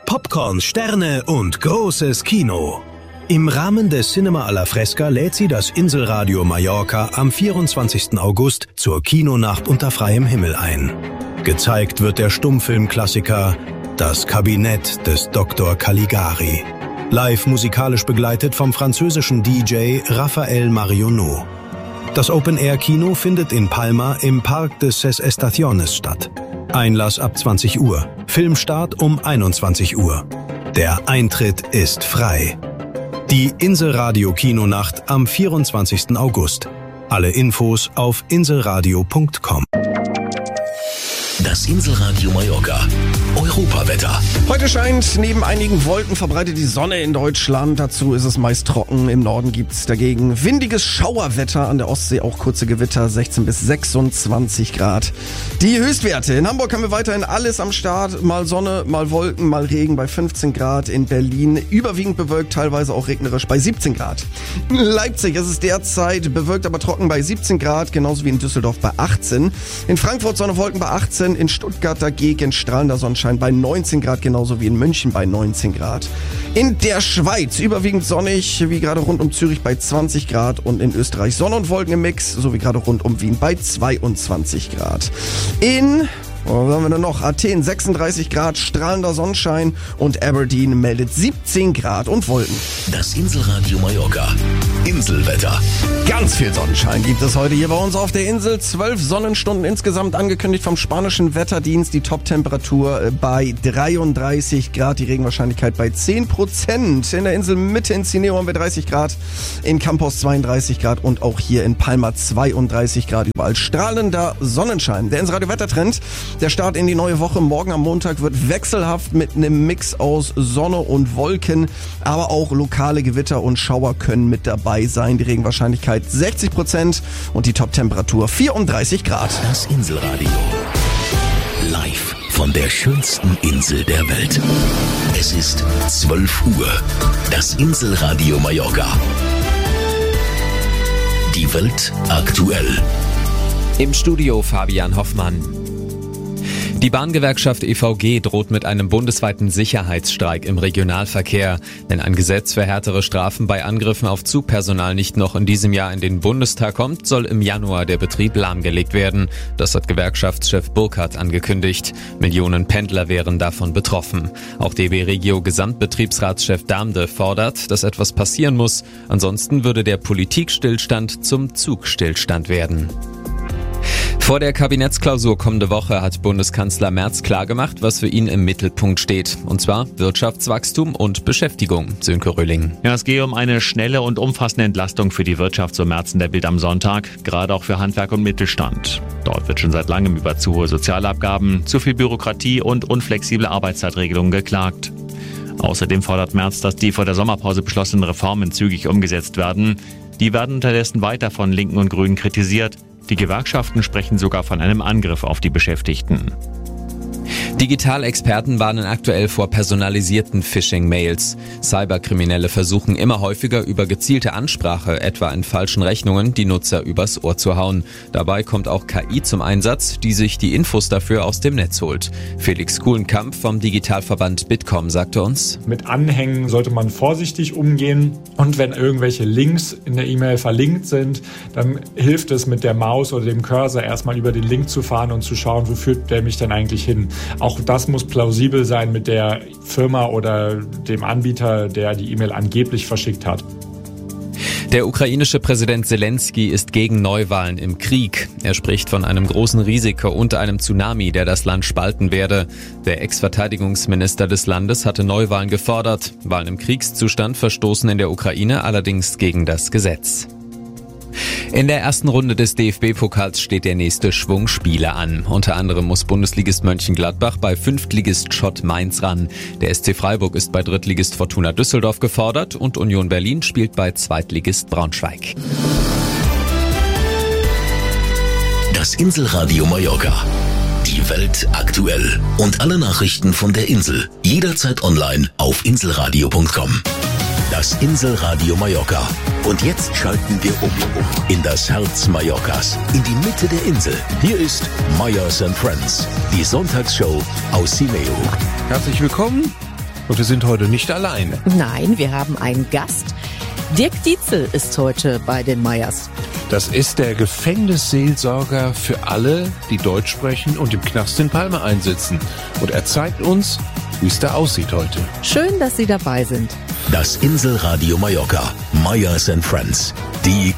Popcorn, Sterne und großes Kino. Im Rahmen des Cinema alla Fresca lädt sie das Inselradio Mallorca am 24. August zur Kinonacht unter freiem Himmel ein. Gezeigt wird der Stummfilmklassiker Das Kabinett des Dr. Caligari. Live musikalisch begleitet vom französischen DJ Raphael Marionneau. Das Open-Air-Kino findet in Palma im Park de Ses Estaciones statt. Einlass ab 20 Uhr, Filmstart um 21 Uhr. Der Eintritt ist frei. Die Inselradio-Kinonacht am 24. August. Alle Infos auf inselradio.com. Das Inselradio Mallorca. Europawetter. Heute scheint neben einigen Wolken verbreitet die Sonne in Deutschland. Dazu ist es meist trocken. Im Norden gibt es dagegen windiges Schauerwetter. An der Ostsee auch kurze Gewitter, 16 bis 26 Grad. Die Höchstwerte. In Hamburg haben wir weiterhin alles am Start. Mal Sonne, mal Wolken, mal Regen bei 15 Grad. In Berlin überwiegend bewölkt, teilweise auch regnerisch bei 17 Grad. In Leipzig ist es derzeit bewölkt, aber trocken bei 17 Grad. Genauso wie in Düsseldorf bei 18. In Frankfurt Sonne, Wolken bei 18. In Stuttgart dagegen strahlender Sonnenschein bei 19 Grad, genauso wie in München bei 19 Grad. In der Schweiz überwiegend sonnig, wie gerade rund um Zürich bei 20 Grad und in Österreich Sonne und Wolken im Mix, so wie gerade rund um Wien bei 22 Grad. Was haben wir denn noch? Athen 36 Grad, strahlender Sonnenschein und Aberdeen meldet 17 Grad und Wolken. Das Inselradio Mallorca. Inselwetter. Ganz viel Sonnenschein gibt es heute hier bei uns auf der Insel. 12 Sonnenstunden insgesamt angekündigt vom spanischen Wetterdienst. Die Top-Temperatur bei 33 Grad, die Regenwahrscheinlichkeit bei 10%. In der Insel Mitte in Cineo haben wir 30 Grad, in Campos 32 Grad und auch hier in Palma 32 Grad. Überall strahlender Sonnenschein. Der Inselradio-Wettertrend. Der Start in die neue Woche morgen am Montag wird wechselhaft mit einem Mix aus Sonne und Wolken, aber auch lokale Gewitter und Schauer können mit dabei sein. Die Regenwahrscheinlichkeit 60% und die Top-Temperatur 34 Grad. Das Inselradio. Live von der schönsten Insel der Welt. Es ist 12 Uhr. Das Inselradio Mallorca. Die Welt aktuell. Im Studio Fabian Hoffmann. Die Bahngewerkschaft EVG droht mit einem bundesweiten Sicherheitsstreik im Regionalverkehr. Wenn ein Gesetz für härtere Strafen bei Angriffen auf Zugpersonal nicht noch in diesem Jahr in den Bundestag kommt, soll im Januar der Betrieb lahmgelegt werden. Das hat Gewerkschaftschef Burkhardt angekündigt. Millionen Pendler wären davon betroffen. Auch DB Regio Gesamtbetriebsratschef Damde fordert, dass etwas passieren muss. Ansonsten würde der Politikstillstand zum Zugstillstand werden. Vor der Kabinettsklausur kommende Woche hat Bundeskanzler Merz klargemacht, was für ihn im Mittelpunkt steht. Und zwar Wirtschaftswachstum und Beschäftigung. Sönke Röhling. Ja, es gehe um eine schnelle und umfassende Entlastung für die Wirtschaft, so Merz in der Bild am Sonntag, gerade auch für Handwerk und Mittelstand. Dort wird schon seit langem über zu hohe Sozialabgaben, zu viel Bürokratie und unflexible Arbeitszeitregelungen geklagt. Außerdem fordert Merz, dass die vor der Sommerpause beschlossenen Reformen zügig umgesetzt werden. Die werden unterdessen weiter von Linken und Grünen kritisiert. Die Gewerkschaften sprechen sogar von einem Angriff auf die Beschäftigten. Digitalexperten warnen aktuell vor personalisierten Phishing-Mails. Cyberkriminelle versuchen immer häufiger über gezielte Ansprache, etwa in falschen Rechnungen, die Nutzer übers Ohr zu hauen. Dabei kommt auch KI zum Einsatz, die sich die Infos dafür aus dem Netz holt. Felix Kuhlenkamp vom Digitalverband Bitkom sagte uns: Mit Anhängen sollte man vorsichtig umgehen und wenn irgendwelche Links in der E-Mail verlinkt sind, dann hilft es mit der Maus oder dem Cursor erstmal über den Link zu fahren und zu schauen, wo führt der mich denn eigentlich hin. Auch das muss plausibel sein mit der Firma oder dem Anbieter, der die E-Mail angeblich verschickt hat. Der ukrainische Präsident Zelensky ist gegen Neuwahlen im Krieg. Er spricht von einem großen Risiko und einem Tsunami, der das Land spalten werde. Der Ex-Verteidigungsminister des Landes hatte Neuwahlen gefordert. Wahlen im Kriegszustand verstoßen in der Ukraine allerdings gegen das Gesetz. In der ersten Runde des DFB-Pokals steht der nächste Schwung Spiele an. Unter anderem muss Bundesligist Mönchengladbach bei Fünftligist Schott Mainz ran. Der SC Freiburg ist bei Drittligist Fortuna Düsseldorf gefordert und Union Berlin spielt bei Zweitligist Braunschweig. Das Inselradio Mallorca. Die Welt aktuell. Und alle Nachrichten von der Insel. Jederzeit online auf inselradio.com. Das Inselradio Mallorca. Und jetzt schalten wir um in das Herz Mallorcas, in die Mitte der Insel. Hier ist Meyers & Friends, die Sonntagsshow aus Simeo. Herzlich willkommen. Und wir sind heute nicht alleine. Nein, wir haben einen Gast. Dirk Dietzel ist heute bei den Meyers. Das ist der Gefängnisseelsorger für alle, die Deutsch sprechen und im Knast in Palma einsitzen. Und er zeigt uns, wie es da aussieht heute. Schön, dass Sie dabei sind. Das Inselradio Mallorca. Meyers & Friends. Die